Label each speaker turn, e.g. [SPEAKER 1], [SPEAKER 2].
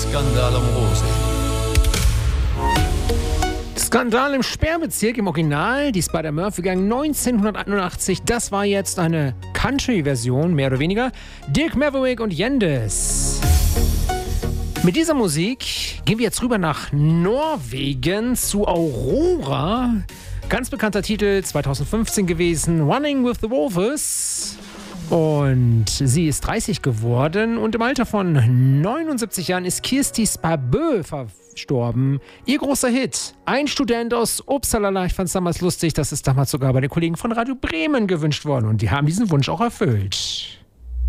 [SPEAKER 1] Skandal am Rosensee.
[SPEAKER 2] Skandal im Sperrbezirk im Original, die Spider-Murphy-Gang 1981. Das war jetzt eine Country-Version, mehr oder weniger. Dirk Maverick und Yendes. Mit dieser Musik gehen wir jetzt rüber nach Norwegen zu Aurora. Ganz bekannter Titel, 2015 gewesen, Running with the Wolves. Und sie ist 30 geworden und im Alter von 79 Jahren ist Kirsti Sparbø verstorben. Ihr großer Hit, ein Student aus Uppsala. Ich fand es damals lustig, das ist damals sogar bei den Kollegen von Radio Bremen gewünscht worden und die haben diesen Wunsch auch erfüllt.